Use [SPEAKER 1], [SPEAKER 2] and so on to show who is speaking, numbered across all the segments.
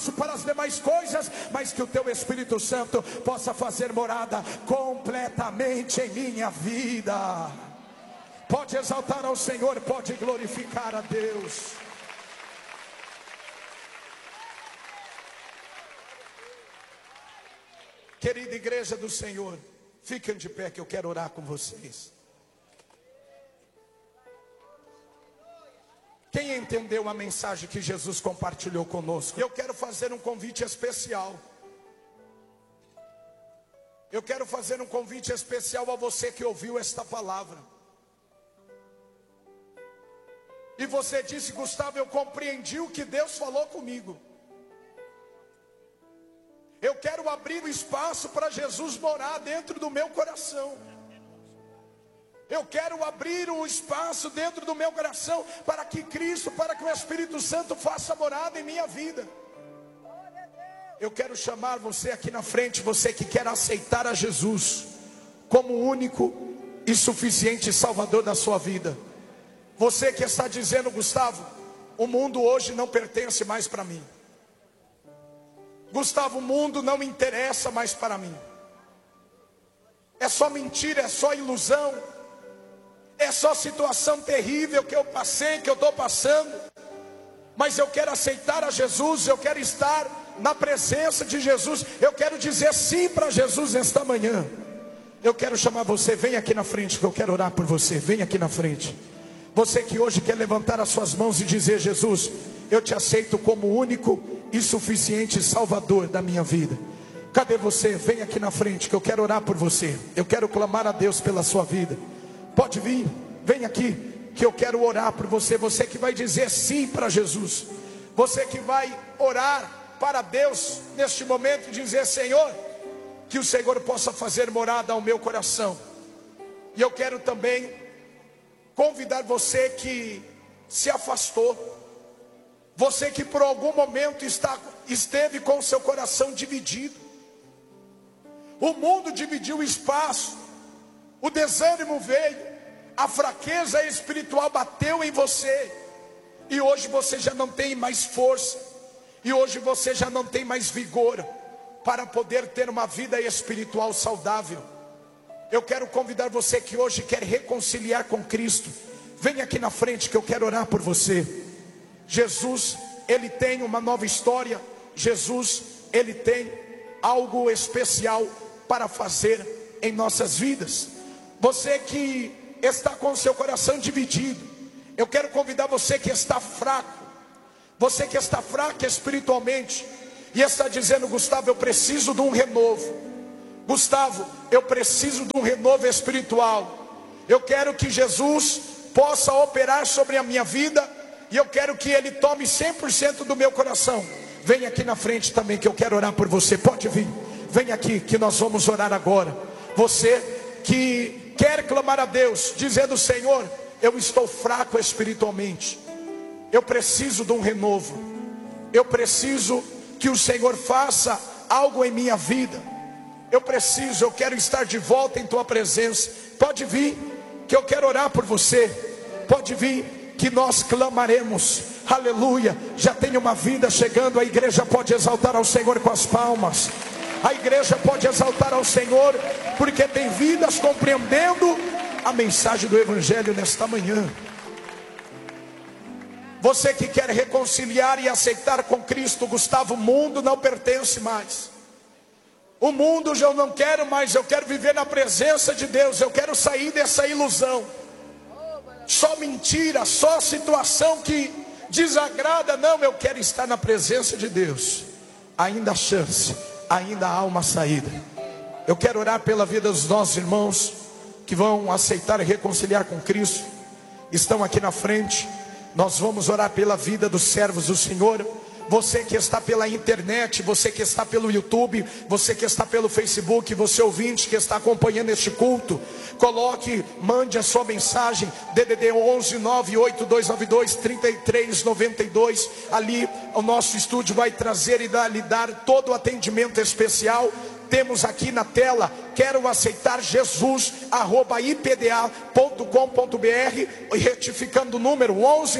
[SPEAKER 1] espaço para as demais coisas, mas que o teu Espírito Santo possa fazer morada completamente em minha vida. Pode exaltar ao Senhor, pode glorificar a Deus. Querida igreja do Senhor, fiquem de pé que eu quero orar com vocês. Quem entendeu a mensagem que Jesus compartilhou conosco? Eu quero fazer um convite especial. Eu quero fazer um convite especial a você que ouviu esta palavra. E você disse: Gustavo, eu compreendi o que Deus falou comigo. Eu quero abrir o espaço para Jesus morar dentro do meu coração. Eu quero abrir um espaço dentro do meu coração para que Cristo, para que o Espírito Santo faça morada em minha vida. Eu quero chamar você aqui na frente, você que quer aceitar a Jesus como o único e suficiente Salvador da sua vida. Você que está dizendo: Gustavo, o mundo hoje não pertence mais para mim. Gustavo, o mundo não me interessa mais para mim. É só mentira, é só ilusão. É só situação terrível que eu passei, que eu estou passando. Mas eu quero aceitar a Jesus, eu quero estar na presença de Jesus. Eu quero dizer sim para Jesus esta manhã. Eu quero chamar você, vem aqui na frente que eu quero orar por você. Vem aqui na frente. Você que hoje quer levantar as suas mãos e dizer: Jesus, eu te aceito como único e suficiente Salvador da minha vida. Cadê você? Vem aqui na frente que eu quero orar por você. Eu quero clamar a Deus pela sua vida. Pode vir, vem aqui que eu quero orar por você. Você que vai dizer sim para Jesus. Você que vai orar para Deus neste momento e dizer: Senhor, que o Senhor possa fazer morada ao meu coração. E eu quero também convidar você que se afastou, você que por algum momento esteve com o seu coração dividido. O mundo dividiu o espaço, o desânimo veio, a fraqueza espiritual bateu em você, e hoje você já não tem mais força, e hoje você já não tem mais vigor para poder ter uma vida espiritual saudável. Eu quero convidar você que hoje quer reconciliar com Cristo. Vem aqui na frente que eu quero orar por você. Jesus, Ele tem uma nova história. Jesus, Ele tem algo especial para fazer em nossas vidas. Você que está com o seu coração dividido, eu quero convidar você que está fraco. Você que está fraco espiritualmente e está dizendo: Gustavo, eu preciso de um renovo. Gustavo, eu preciso de um renovo espiritual. Eu quero que Jesus possa operar sobre a minha vida, e eu quero que Ele tome 100% do meu coração. Vem aqui na frente também que eu quero orar por você. Pode vir, vem aqui que nós vamos orar agora. Você que quer clamar a Deus, dizendo: Senhor, eu estou fraco espiritualmente, eu preciso de um renovo. Eu preciso que o Senhor faça algo em minha vida. Eu quero estar de volta em tua presença. Pode vir que eu quero orar por você. Pode vir que nós clamaremos. Aleluia. Já tem uma vida chegando. A igreja pode exaltar ao Senhor com as palmas. A igreja pode exaltar ao Senhor, porque tem vidas compreendendo a mensagem do Evangelho nesta manhã. Você que quer reconciliar e aceitar com Cristo: Gustavo, o mundo não pertence mais. O mundo já eu não quero mais, eu quero viver na presença de Deus. Eu quero sair dessa ilusão. Só mentira, só situação que desagrada. Não, eu quero estar na presença de Deus. Ainda há chance, ainda há uma saída. Eu quero orar pela vida dos nossos irmãos que vão aceitar e reconciliar com Cristo. Estão aqui na frente. Nós vamos orar pela vida dos servos do Senhor. Você que está pela internet, você que está pelo YouTube, você que está pelo Facebook, você ouvinte que está acompanhando este culto, mande a sua mensagem, DDD 11 98292 3392. Ali o nosso estúdio vai trazer e lhe dar todo o atendimento especial. Temos aqui na tela quero aceitar Jesus, @ipda.com.br, e retificando o número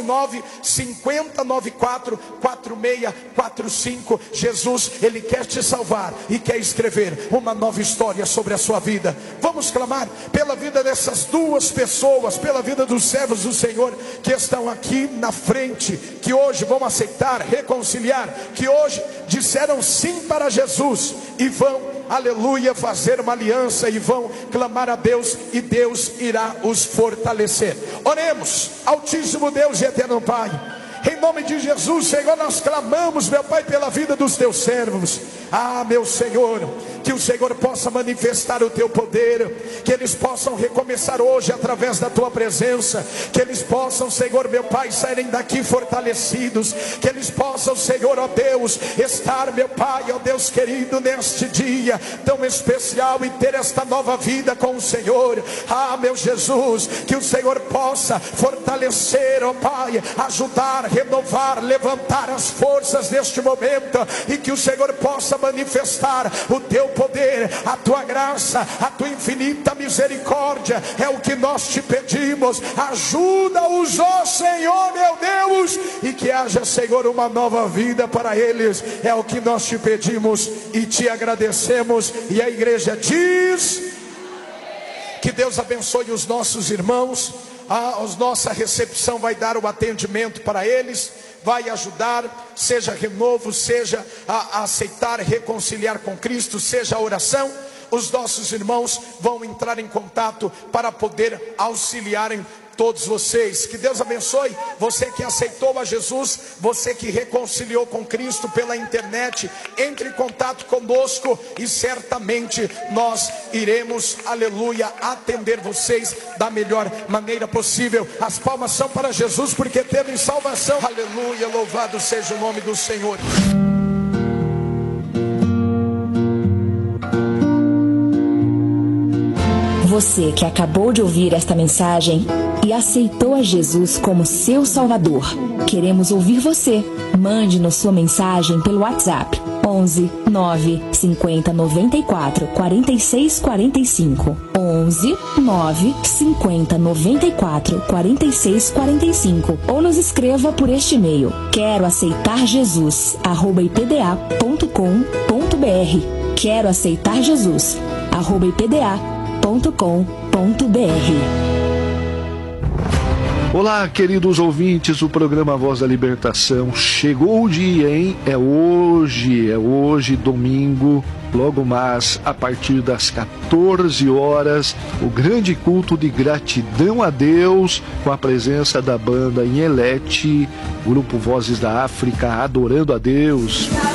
[SPEAKER 1] 11950944645. Jesus, Ele quer te salvar e quer escrever uma nova história sobre a sua vida. Vamos clamar pela vida dessas duas pessoas, pela vida dos servos do Senhor que estão aqui na frente, que hoje vão aceitar, reconciliar, que hoje disseram sim para Jesus e vão, aleluia, fazer uma aliança e vão clamar a Deus, e Deus irá os fortalecer. Oremos. Altíssimo Deus e eterno Pai, em nome de Jesus, Senhor, nós clamamos, meu Pai, pela vida dos teus servos. Meu Senhor, que o Senhor possa manifestar o teu poder, que eles possam recomeçar hoje através da tua presença, que eles possam, Senhor, meu Pai, saírem daqui fortalecidos, que eles possam, Senhor, ó Deus, estar, meu Pai, ó Deus querido, neste dia tão especial e ter esta nova vida com o Senhor. Meu Jesus, que o Senhor possa fortalecer, ó Pai, ajudar, renovar, levantar as forças neste momento, e que o Senhor possa manifestar o teu poder, a tua graça, a tua infinita misericórdia. É o que nós te pedimos. Ajuda-os, ó Senhor, meu Deus, e que haja, Senhor, uma nova vida para eles. É o que nós te pedimos e te agradecemos. E a igreja diz: que Deus abençoe os nossos irmãos. A nossa recepção vai dar o atendimento para eles, vai ajudar, seja renovo, seja a aceitar, reconciliar com Cristo, seja a oração. Os nossos irmãos vão entrar em contato para poder auxiliarem todos vocês. Que Deus abençoe você que aceitou a Jesus, você que reconciliou com Cristo pela internet. Entre em contato conosco e certamente nós iremos, aleluia, atender vocês da melhor maneira possível. As palmas são para Jesus, porque teve salvação. Aleluia, louvado seja o nome do Senhor.
[SPEAKER 2] Você que acabou de ouvir esta mensagem e aceitou a Jesus como seu Salvador, queremos ouvir você. Mande-nos sua mensagem pelo WhatsApp 11 9 50 94 46 45, 11 9 50 94 46 45, ou nos escreva por este e-mail: quero aceitar Jesus @ipda.com.br. quero aceitar Jesus @ipda.com.br.
[SPEAKER 3] Olá, queridos ouvintes, o programa Voz da Libertação. Chegou o dia, hein? É hoje, domingo, logo mais, a partir das 14 horas, o grande culto de gratidão a Deus, com a presença da banda Inhelete, grupo Vozes da África, adorando a Deus.